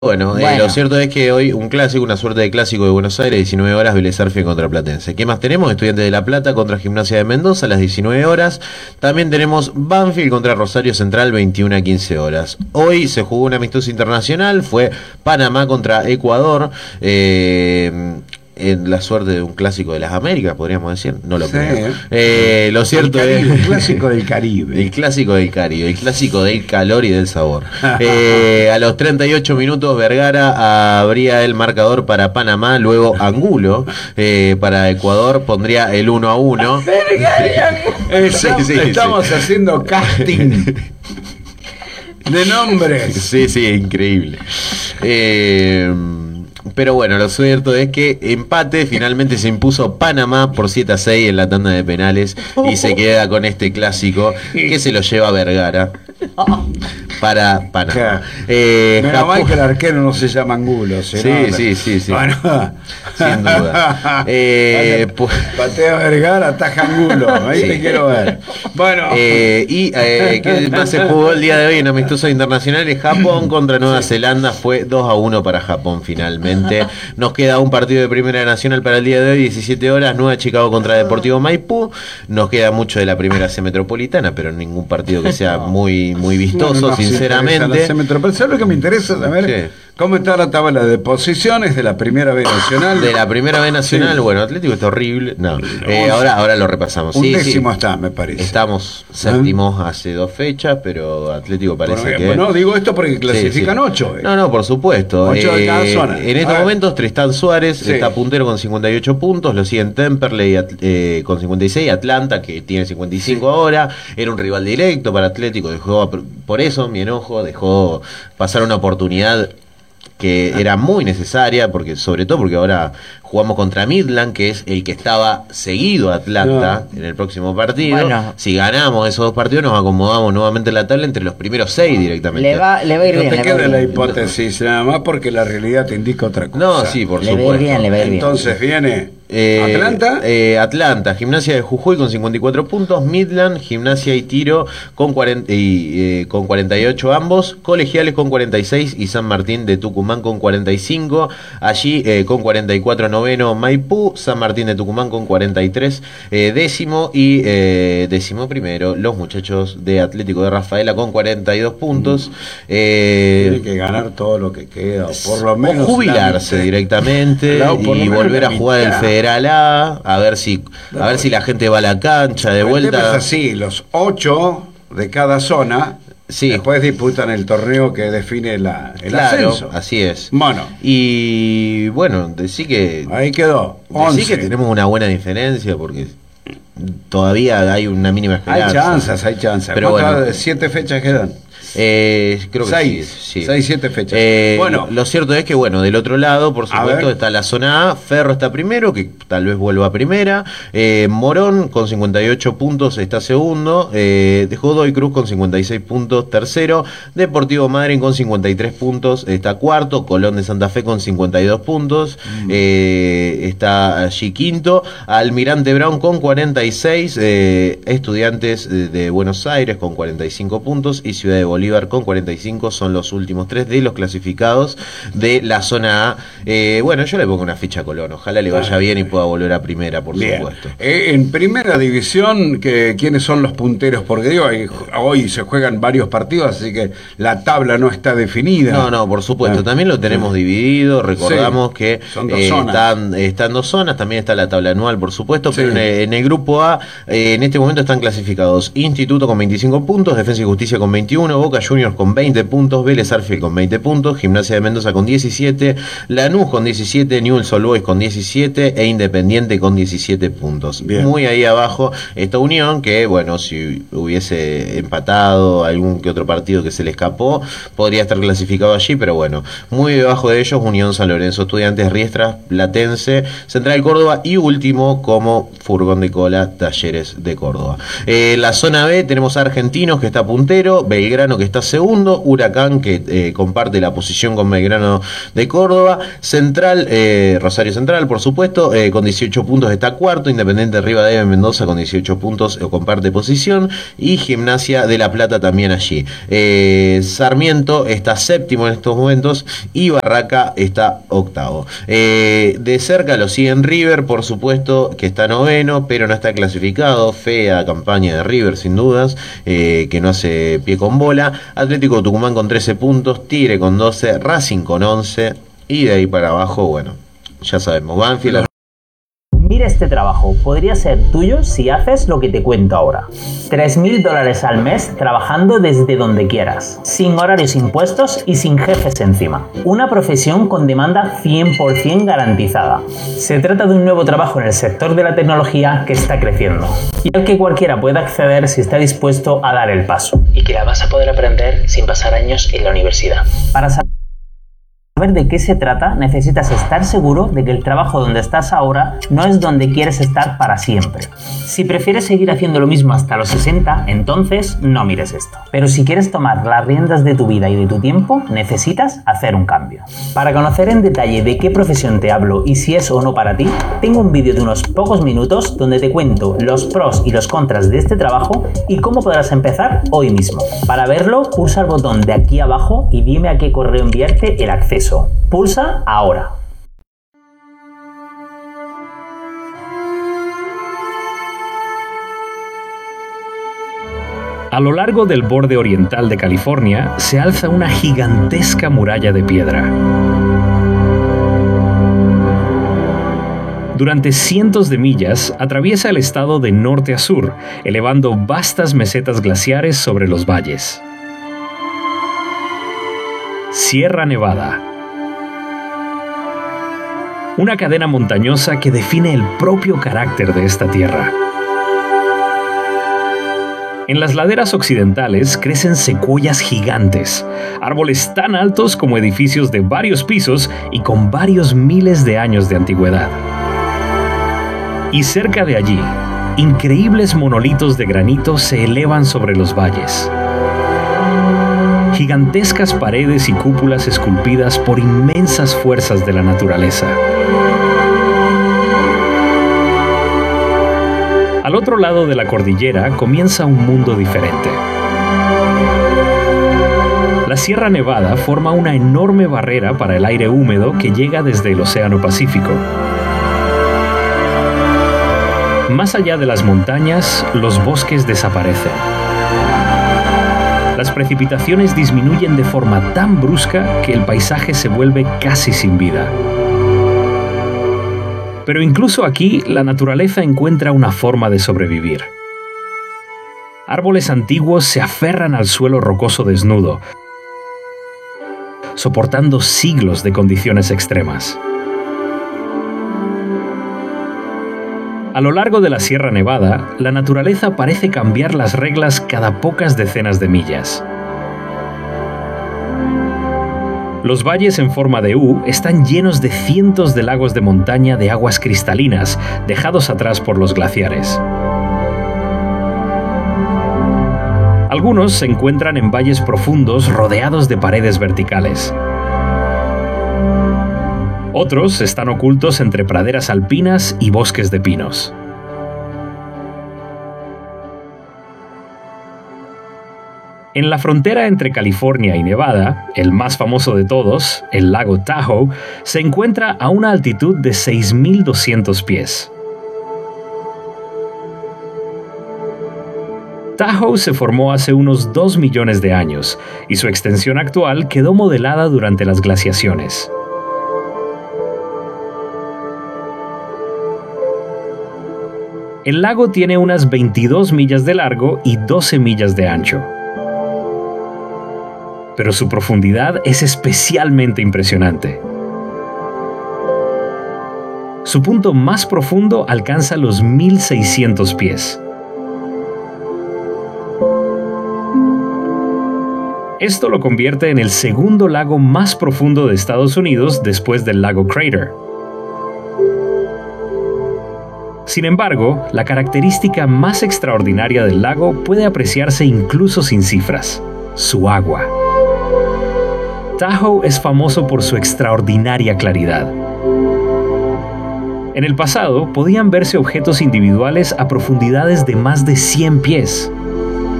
Bueno, lo cierto es que hoy un clásico, una suerte de clásico de Buenos Aires, 19 horas, Vélez Sarsfield contra Platense. ¿Qué más tenemos? Estudiantes de La Plata contra Gimnasia de Mendoza a las 19 horas. También tenemos Banfield contra Rosario Central, 21 a 15 horas. Hoy se jugó un amistoso internacional, fue Panamá contra Ecuador. En la suerte de un clásico de las Américas, podríamos decir, no lo creo. Lo cierto es el clásico del Caribe. El clásico del Caribe, el clásico del calor y del sabor. A los 38 minutos Vergara abría el marcador para Panamá, luego Angulo para Ecuador pondría el 1-1. Estamos haciendo casting de nombres. Sí, increíble. Pero bueno, lo cierto es que empate, finalmente se impuso Panamá por 7-6 en la tanda de penales y se queda con este clásico que se lo lleva Vergara para Panamá. Menos mal que el arquero no se llama Angulo. Sí. Bueno, sin duda. Patea Vergara, ataja Angulo. Ahí te quiero ver. Bueno. ¿Qué más se jugó el día de hoy en amistosos internacionales? Japón contra Nueva Zelanda fue 2-1 para Japón finalmente. Nos queda un partido de Primera Nacional para el día de hoy, 17 horas, Nueva Chicago contra Deportivo Maipú. Nos queda mucho de la Primera C Metropolitana, pero ningún partido que sea muy vistoso, sinceramente. ¿Sabes lo que me interesa saber? ¿Qué? ¿Cómo está la tabla de posiciones de la Primera B Nacional? De la Primera B Nacional, sí. Bueno, Atlético está horrible. No, ahora lo repasamos. Un décimo está, me parece. Estamos séptimos hace 2 fechas, pero Atlético parece que... Bueno, digo esto porque clasifican 8. No, por supuesto. 8 de cada zona. En estos momentos, Tristán Suárez está puntero con 58 puntos, lo siguen Temperley con 56, Atlanta, que tiene 55 ahora, era un rival directo para Atlético, por eso mi enojo, dejó pasar una oportunidad que era muy necesaria, sobre todo porque ahora jugamos contra Midland, que es el que estaba seguido a Atlanta en el próximo partido. Bueno, si ganamos esos 2 partidos, nos acomodamos nuevamente en la tabla entre los primeros 6 directamente. Le va a ir bien. No te queda la hipótesis, nada más porque la realidad te indica otra cosa. No, sí, por supuesto. Le va a ir bien. Entonces viene... Atlanta, Gimnasia de Jujuy con 54 puntos, Midland, Gimnasia y Tiro con 48 ambos, Colegiales con 46 y San Martín de Tucumán con 45. Allí con 44 noveno Maipú, San Martín de Tucumán con 43 décimo y décimo primero los muchachos de Atlético de Rafaela con 42 puntos. Tiene que ganar todo lo que queda, por lo menos. O jubilarse directamente y volver a jugar el Federal A, a ver si la gente va a la cancha de vuelta. Es así, los 8 de cada zona después disputan el torneo que define el ascenso. Así es. Bueno. Y bueno, decí que... Ahí quedó. Decí que tenemos una buena diferencia porque todavía hay una mínima esperanza. Hay chanzas. Pero bueno, 7 fechas quedan. Creo que 6, 7 fechas. Bueno, lo cierto es que del otro lado, por supuesto, está la zona A. Ferro está primero, que tal vez vuelva a primera. Morón con 58 puntos está segundo. Godoy Cruz con 56 puntos tercero. Deportivo Madryn con 53 puntos está cuarto. Colón de Santa Fe con 52 puntos está allí quinto. Almirante Brown con 46. Estudiantes de Buenos Aires con 45 puntos y Ciudad de Bolívar con 45 son los últimos 3 de los clasificados de la zona A. Yo le pongo una ficha a Colón, ojalá le vaya bien y pueda volver a primera, por supuesto. En primera división, ¿quiénes son los punteros? Porque digo, hoy se juegan varios partidos, así que la tabla no está definida. No, por supuesto, también lo tenemos dividido, recordamos que están 2 zonas, también está la tabla anual, por supuesto, pero en el grupo A, en este momento están clasificados Instituto con 25 puntos, Defensa y Justicia con 21, Boca Juniors con 20 puntos, Vélez Sarsfield con 20 puntos, Gimnasia de Mendoza con 17, Lanús con 17, Newell's Old Boys con 17 e Independiente con 17 puntos. Bien. Muy ahí abajo esta Unión que, si hubiese empatado algún que otro partido que se le escapó, podría estar clasificado allí, pero muy debajo de ellos Unión San Lorenzo, Estudiantes, Riestra, Platense, Central Córdoba y último como furgón de cola Talleres de Córdoba. La zona B tenemos a Argentinos que está puntero, Belgrano que que está segundo, Huracán que comparte la posición con Belgrano de Córdoba, Central, Rosario Central por supuesto, con 18 puntos está cuarto, Independiente Rivadavia Mendoza con 18 puntos comparte posición, y Gimnasia de La Plata también allí. Sarmiento está séptimo en estos momentos y Barraca está octavo. De cerca lo siguen River, por supuesto, que está noveno, pero no está clasificado. Fea campaña de River, sin dudas, que no hace pie con bola. Atlético Tucumán con 13 puntos, Tigre con 12, Racing con 11, y de ahí para abajo, bueno, ya sabemos, Banfield. Mira este trabajo, podría ser tuyo si haces lo que te cuento ahora. $3.000 al mes trabajando desde donde quieras, sin horarios impuestos y sin jefes encima. Una profesión con demanda 100% garantizada. Se trata de un nuevo trabajo en el sector de la tecnología que está creciendo y al que cualquiera puede acceder si está dispuesto a dar el paso. Y que la vas a poder aprender sin pasar años en la universidad. Para saber de qué se trata, necesitas estar seguro de que el trabajo donde estás ahora no es donde quieres estar para siempre. Si prefieres seguir haciendo lo mismo hasta los 60, entonces no mires esto. Pero si quieres tomar las riendas de tu vida y de tu tiempo, necesitas hacer un cambio. Para conocer en detalle de qué profesión te hablo y si es o no para ti, tengo un vídeo de unos pocos minutos donde te cuento los pros y los contras de este trabajo y cómo podrás empezar hoy mismo. Para verlo, pulsa el botón de aquí abajo y dime a qué correo enviarte el acceso. Pulsa ahora. A lo largo del borde oriental de California se alza una gigantesca muralla de piedra. Durante cientos de millas atraviesa el estado de norte a sur, elevando vastas mesetas glaciares sobre los valles. Sierra Nevada. Una cadena montañosa que define el propio carácter de esta tierra. En las laderas occidentales crecen secuoyas gigantes, árboles tan altos como edificios de varios pisos y con varios miles de años de antigüedad. Y cerca de allí, increíbles monolitos de granito se elevan sobre los valles. Gigantescas paredes y cúpulas esculpidas por inmensas fuerzas de la naturaleza. Al otro lado de la cordillera comienza un mundo diferente. La Sierra Nevada forma una enorme barrera para el aire húmedo que llega desde el Océano Pacífico. Más allá de las montañas, los bosques desaparecen. Las precipitaciones disminuyen de forma tan brusca que el paisaje se vuelve casi sin vida. Pero incluso aquí, la naturaleza encuentra una forma de sobrevivir. Árboles antiguos se aferran al suelo rocoso desnudo, soportando siglos de condiciones extremas. A lo largo de la Sierra Nevada, la naturaleza parece cambiar las reglas cada pocas decenas de millas. Los valles en forma de U están llenos de cientos de lagos de montaña de aguas cristalinas, dejados atrás por los glaciares. Algunos se encuentran en valles profundos rodeados de paredes verticales. Otros están ocultos entre praderas alpinas y bosques de pinos. En la frontera entre California y Nevada, el más famoso de todos, el lago Tahoe, se encuentra a una altitud de 6.200 pies. Tahoe se formó hace unos 2 millones de años y su extensión actual quedó modelada durante las glaciaciones. El lago tiene unas 22 millas de largo y 12 millas de ancho. Pero su profundidad es especialmente impresionante. Su punto más profundo alcanza los 1.600 pies. Esto lo convierte en el segundo lago más profundo de Estados Unidos después del lago Crater. Sin embargo, la característica más extraordinaria del lago puede apreciarse incluso sin cifras. su agua. Tahoe es famoso por su extraordinaria claridad. En el pasado podían verse objetos individuales a profundidades de más de 100 pies.